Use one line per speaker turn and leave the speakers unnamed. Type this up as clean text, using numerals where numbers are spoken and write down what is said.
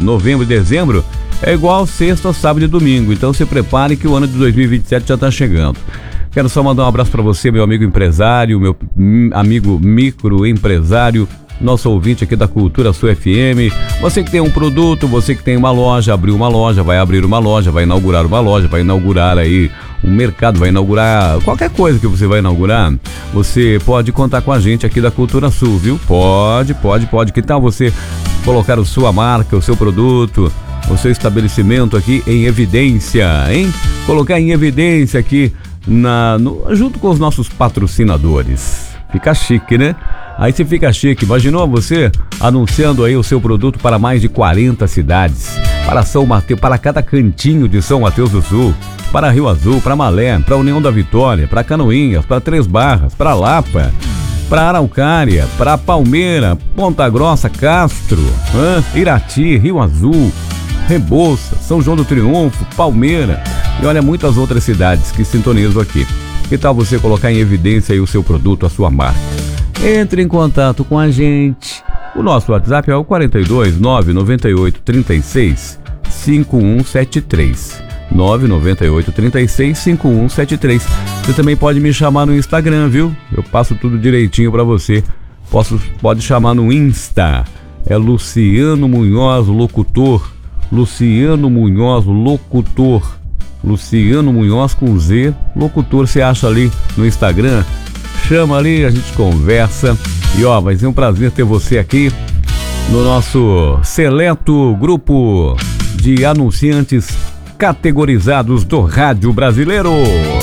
novembro e dezembro é igual sexta, sábado e domingo. Então se prepare que o ano de 2027 já está chegando. Quero só mandar um abraço para você, meu amigo empresário, meu amigo microempresário, nosso ouvinte aqui da Cultura Sul FM. Você que tem um produto, você que tem uma loja, abriu uma loja, vai abrir uma loja, vai inaugurar uma loja, vai inaugurar aí um mercado, vai inaugurar qualquer coisa que você vai inaugurar, você pode contar com a gente aqui da Cultura Sul, viu? Pode. Que tal você colocar a sua marca, o seu produto, o seu estabelecimento aqui em evidência, hein? Colocar em evidência aqui junto com os nossos patrocinadores. Fica chique, né? Aí você fica chique. Imaginou você anunciando aí o seu produto para mais de 40 cidades, para São Mateus, para cada cantinho de São Mateus do Sul, para Rio Azul, para Malé, para União da Vitória, para Canoinhas, para Três Barras, para Lapa, para Araucária, para Palmeira, Ponta Grossa, Castro, Irati, Rio Azul, Rebouças, São João do Triunfo, Palmeira e olha, muitas outras cidades que sintonizam aqui. Que tal você colocar em evidência aí o seu produto, a sua marca? Entre em contato com a gente. O nosso WhatsApp é o 42 998 36 5173. 998 36 5173. Você também pode me chamar no Instagram, viu? Eu passo tudo direitinho pra você. Pode chamar no Insta. É Luciano Munhoz Locutor. Luciano Munhoz Locutor. Luciano Munhoz com Z, Locutor, você acha ali no Instagram, chama ali, a gente conversa e vai ser um prazer ter você aqui no nosso seleto grupo de anunciantes categorizados do rádio brasileiro.